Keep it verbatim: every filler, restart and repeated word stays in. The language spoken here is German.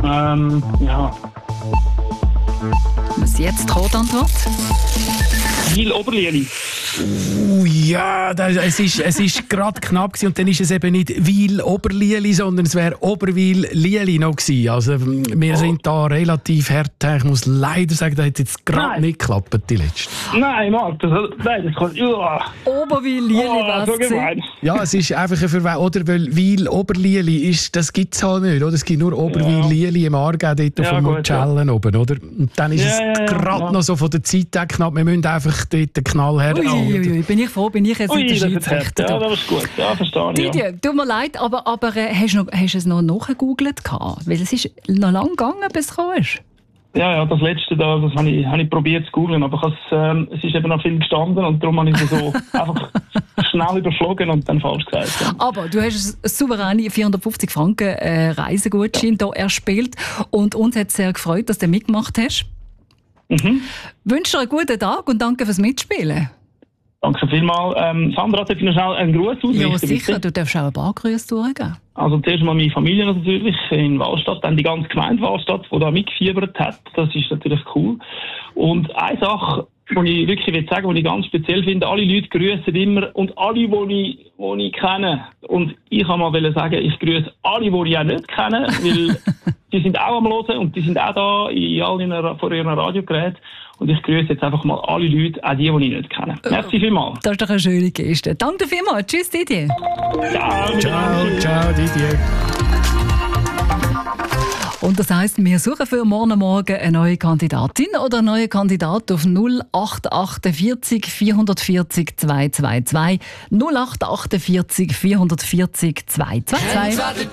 Ähm, ja. Was jetzt die Antwort? Wil Oberlieli. Uh, ja, das, es ist, es ist gerade knapp gewesen. Und dann ist es eben nicht Wil Oberlieli, sondern es wäre Oberwil Lieli noch gewesen. Also wir sind da relativ hart. Ich muss leider sagen, das hat jetzt gerade nicht geklappt, die letzte. Nein, Marc, das, nein, das kann... Ja. Oberwil Lieli Oh, war so es. gemein. Ja, es ist einfach eine Verwechslung. Oder weil Wil Oberlieli ist, das gibt es halt nicht. Oder? Es gibt nur Oberwil Lieli im Aargau, dort Ja, auf dem gut, Mutschellen ja. oben. Oder? Und dann ist Ja, es ja, ja, gerade ja. noch so von der Zeit her knapp. Wir müssen einfach dort den Knall her. Ui, ui, ui, bin ich froh, bin ich jetzt Ui, nicht das der ist hart. Schiedsrichter. Ja, das ist gut. Ja, verstehe ich. Ja. Didier, tut mir leid, aber, aber äh, hast, du noch, hast du es noch nachgegoogelt gehabt? Weil es ist noch lange gegangen, bis es gekommen ist. Ja, ja, das letzte da, das habe ich, habe ich probiert zu googeln, aber ich has, ähm, es ist eben noch viel gestanden und darum habe ich es so einfach schnell überflogen und dann falsch gesagt. Ja. Aber du hast einen souveränen vierhundertfünfzig Franken äh, Reisegutschein hier erspielt und uns hat es sehr gefreut, dass du mitgemacht hast. Mhm. Wünsche dir einen guten Tag und danke fürs Mitspielen. Danke vielmals. Ähm, Sandra, darf ich noch schnell einen Gruß ausrichten? Ja, sicher. Bitte? Du darfst auch ein paar Grüße durchgeben. Also zuerst mal meine Familie natürlich in Wahlstadt, dann die ganze Gemeinde Wahlstadt, die da mitgefiebert hat. Das ist natürlich cool. Und eine Sache, die ich wirklich will sagen, die ich ganz speziell finde, alle Leute grüßen immer und alle, die ich, die ich kenne. Und ich kann mal sagen, ich grüße alle, die ich auch nicht kenne, weil die sind auch am Hören und die sind auch da in all ihren, vor ihren Radiogeräten. Und ich grüße jetzt einfach mal alle Leute, auch die, die ich nicht kenne. Merci vielmals. Das ist doch eine schöne Geste. Danke vielmals. Tschüss, Didier. Ciao, Ciao, ciao, Didier. Und das heisst, wir suchen für morgen Morgen eine neue Kandidatin oder einen neuen Kandidat auf null acht achtundvierzig vierhundertvierzig zweihundertzweiundzwanzig null acht achtundvierzig vierhundertvierzig zweihundertzweiundzwanzig.